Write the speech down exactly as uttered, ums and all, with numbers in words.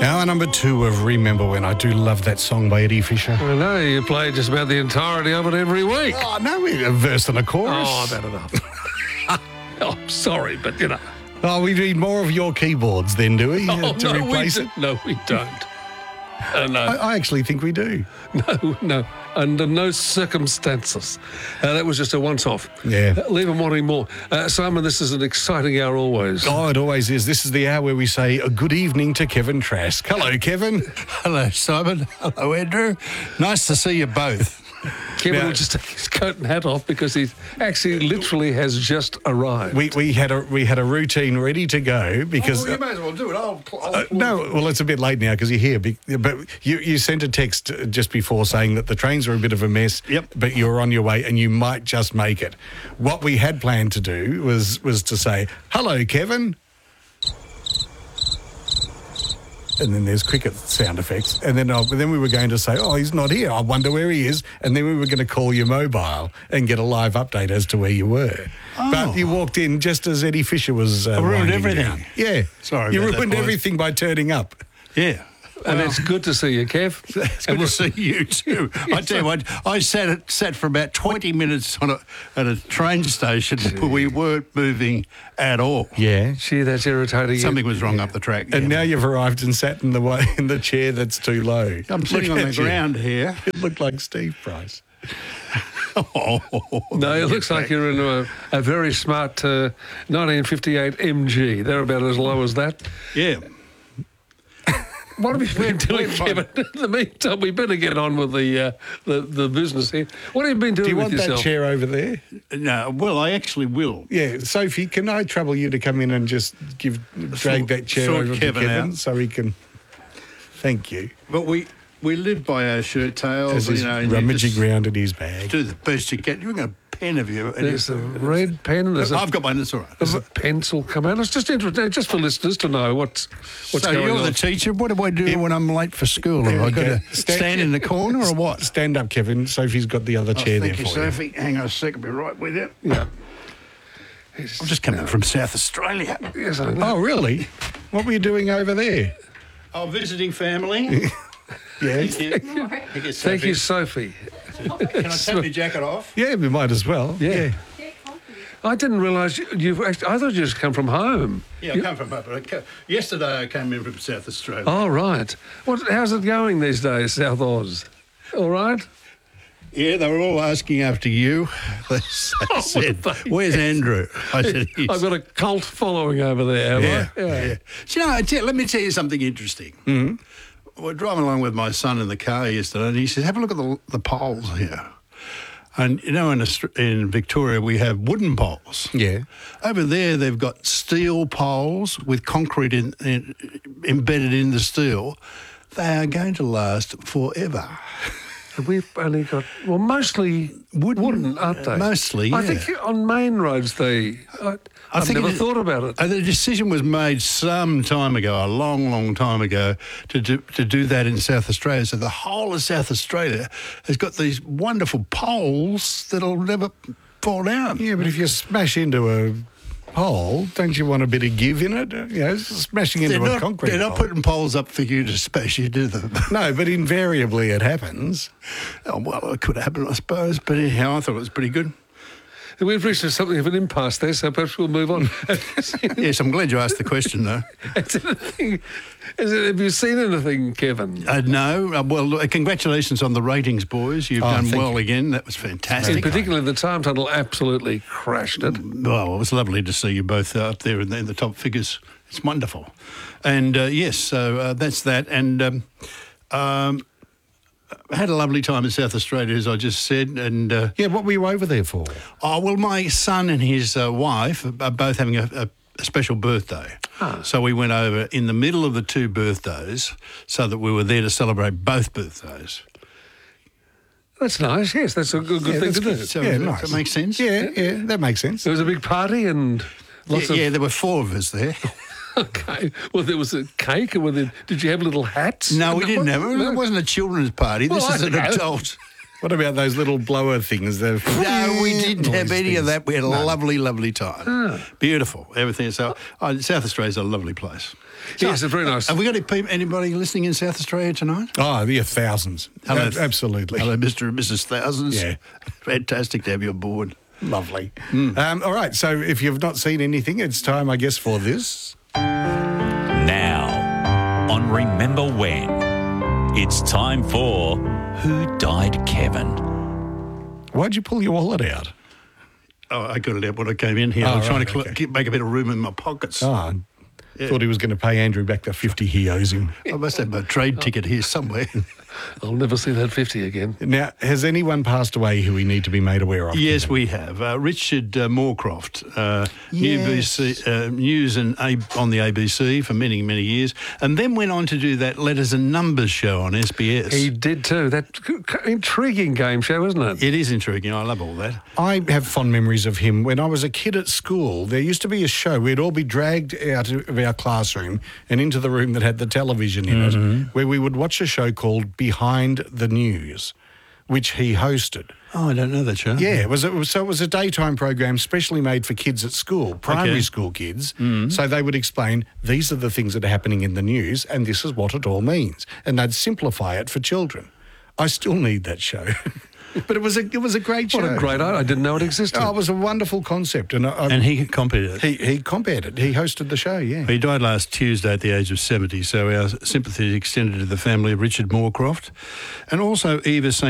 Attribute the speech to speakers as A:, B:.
A: Hour number two of Remember When. I do love that song by Eddie Fisher.
B: I know, you play just about the entirety of it every week.
A: Oh, no, a verse and a chorus.
B: Oh, about enough. Oh, sorry, but you know.
A: Oh, we need more of your keyboards then, do we?
B: Oh,
A: uh, to
B: no,
A: replace
B: we
A: it?
B: do- No, we don't. Uh, no,
A: I, I actually think we do.
B: no, no. Under no circumstances. Uh, that was just a once-off.
A: Yeah.
B: Uh, leave them wanting more. Uh, Simon, this is an exciting hour always.
A: Oh, it always is. This is the hour where we say a good evening to Kevin Trask. Hello, Kevin.
C: Hello, Simon. Hello, Andrew. Nice to see you both.
B: Kevin
A: Now-
B: will just take his coat and hat off because he actually literally has just arrived.
A: We we had a we had a routine ready to go because
C: Oh, you may as well do it. I'll, I'll
A: Uh, no, well, it's a bit late now because you're here. be- But you, you sent a text just before saying that the trains are a bit of a mess.
C: Yep.
A: But you're on your way and you might just make it. What we had planned to do was was to say, "Hello, Kevin," and then there's cricket sound effects, and then uh, then we were going to say, "Oh, he's not here. I wonder where he is," and then we were going to call your mobile and get a live update as to where you were.
C: Oh.
A: But you walked in just as Eddie Fisher was. Uh,
C: I ruined
A: winding
C: everything.
A: down. Yeah.
C: Sorry
A: You
C: about that,
A: ruined
C: boys.
A: everything by turning up.
C: Yeah.
B: and it's good to see you, Kev.
C: It's good to see you too. I tell you what, I sat at, sat for about twenty minutes on a, at a train station where we weren't moving at all.
A: Yeah.
B: Gee, that's irritating.
C: Something was wrong up the track.
A: And
C: yeah.
A: now you've arrived and sat in the way in the chair that's too low.
C: I'm sitting
A: Look
C: on the
A: at you.
C: ground here.
A: It looked like Steve Price.
C: Oh,
B: No, it looks like you're in a, a very smart uh, nineteen fifty-eight M G. They're about as low as that.
C: yeah.
B: What have you been doing,
C: we're fine.
B: Kevin? In the meantime, we better get on with the uh, the, the business here. What have you been doing
A: Do you
B: with
A: want
B: yourself?
A: that chair over there?
C: No, well, I actually will.
A: Yeah, Sophie, can I trouble you to come in and just give drag
C: Sort-
A: that chair
C: sort
A: over
C: Kevin
A: to Kevin
C: out.
A: so he can... Thank you.
C: But we we live by our shirt tails.
A: As he's
C: you know, and you
A: rummaging
C: just
A: around in his bag.
C: do the best you can. You've got a pen of you. and
B: There's a
C: it's-
B: red pen. There's a,
C: I've got one. That's all right.
B: there's a pencil come out. It's just interesting, just for listeners to know what's what's
C: so
B: going
C: you're
B: on.
C: the teacher. What do I do when I'm late for school?
A: There
C: Have I
A: we
C: got
A: go.
C: to stand in the corner or what?
A: Stand up, Kevin. Sophie's got the other
C: Oh,
A: chair there
C: thank
A: for
C: you,
A: you.
C: Sophie. Hang on a sec. I'll be right with you.
B: Yeah.
C: I'm just coming from South Australia.
B: Yes, I know.
A: Oh, really? What were you doing over there?
C: Oh, visiting family.
A: Yeah.
B: Thank you, Sophie.
C: Can I take my jacket off?
A: Yeah, we might as well.
B: Yeah. I didn't realise you, you've actually, I thought you just come from home.
C: Yeah, I come from up. I ca- Yesterday I came in from South Australia.
B: Oh, right. What, how's it going these days, South Oz? All right?
C: Yeah, they were all asking after you. They s-
B: Oh,
C: said,
B: were they?
C: "Where's Andrew?" I said, "He's."
B: I've got a cult following over there, have
C: Yeah,
B: I?
C: yeah. So, you know, I tell, let me tell you something interesting. Mm-hmm. We're driving along with my son in the car yesterday, and he says, "Have a look at the, the poles here." And you know, in Aust- in Victoria, we have wooden poles.
A: Yeah.
C: Over there, they've got steel poles with concrete in, in, embedded in the steel. They are going to last forever.
B: We've only got, well, mostly
C: Wooden,
B: wooden, aren't they?
C: mostly,
B: I
C: yeah.
B: think on main roads they, I,
C: I
B: I've
C: think
B: never
C: it-
B: thought about it.
C: Uh, the decision was made some time ago, a long, long time ago, to do, to do that in South Australia. So the whole of South Australia has got these wonderful poles that'll never fall down.
A: Yeah, but if you smash into a hole, don't you want a bit of give in it? You know, smashing into
C: They're
A: a
C: not,
A: concrete
C: they're not
A: hole.
C: putting poles up for you to smash into them.
A: No, but invariably it happens.
C: Oh, well, it could happen, I suppose. But anyhow, I thought it was pretty good.
B: We've reached something of an impasse there, so perhaps we'll move on.
C: Yes, I'm glad you asked the question, though.
B: Is it anything, is it, have you seen anything, Kevin?
C: Uh, no, uh, well, uh, congratulations on the ratings, boys. You've
A: Oh,
C: done
A: thank
C: well
A: you.
C: again. That was
B: In
C: fantastic.
B: particular, the time tunnel absolutely crashed it.
C: Well, it was lovely to see you both up there in the, in the top figures. It's wonderful. And uh, yes, so uh, that's that. And um, um, I had a lovely time in South Australia, as I just said. And uh,
A: Yeah, what were you over there for?
C: oh, well, my son and his uh, wife are both having a, a, a special birthday. So we went over in the middle of the two birthdays so that we were there to celebrate both birthdays.
B: That's nice, yes, that's a good, good
A: Yeah,
B: thing
A: that's
B: to do.
A: good.
C: So
A: Yeah,
C: does
A: nice.
C: that make sense?
A: Yeah, yeah, that makes sense.
B: There was a big party and lots
C: yeah,
B: of...
C: yeah, there were four of us there.
B: Okay. Well, there was a cake, and were there, did you have little hats?
C: No, we
B: And
C: didn't
B: what-
C: have it.
B: no.
C: It wasn't a children's party. This
B: Well,
C: is
B: I
C: an
B: don't know.
C: adult.
A: What about those little blower things? The
C: No, we didn't have
A: noise
C: any of
A: things?
C: that. We had a
A: No.
C: lovely, lovely time. Beautiful. Everything. So oh, South Australia's a lovely place. So,
B: Yes, it's very nice.
C: Have we got any peop- anybody listening in South Australia tonight?
A: Oh, yeah, thousands.
C: Hello.
A: Ab- absolutely.
C: Hello, Mister and Missus Thousands.
A: Yeah.
C: Fantastic to have you aboard.
A: Lovely. Um, all right, so if you've not seen anything, it's time, I guess, for this.
D: Now, on Remember When, it's time for Who Died Kevin?
A: Why'd you pull your wallet out?
C: Oh, I got it out when I came in here.
A: Oh,
C: I was trying
A: right,
C: to cl-
A: okay.
C: get, make a bit of room in my pockets.
A: Oh, I thought he was going to pay Andrew back the fifty he owes him.
C: I must have my trade ticket here somewhere.
B: I'll never see that fifty again.
A: Now, has anyone passed away who we need to be made aware of?
C: Yes, we have. Uh, Richard uh, Moorcroft, uh, U B C, uh, news and a- on the A B C for many, many years, and then went on to do that Letters and Numbers show on S B S.
B: He did too. That c- c- intriguing game show, isn't it?
C: It is intriguing. I love all that.
A: I have fond memories of him. When I was a kid at school, there used to be a show. We'd all be dragged out of our classroom and into the room that had the television in
C: Mm-hmm.
A: it, where we would watch a show called Behind the News, which he hosted.
C: Oh, I don't know that show.
A: Yeah, it was, it was so it was a daytime program specially made for kids at school, primary
C: Okay.
A: school kids. So they would explain these are the things that are happening in the news, and this is what it all means, and they'd simplify it for children. I still need that show, but it was a it was a great show.
B: What a great idea. I didn't know it existed.
A: Oh, it was a wonderful concept, and, I, I,
C: And he competed.
A: he he compared it. He hosted the show. Yeah.
C: He died last Tuesday at the age of seventy, so our sympathy is extended to the family of Richard Moorcroft and also Eva Saint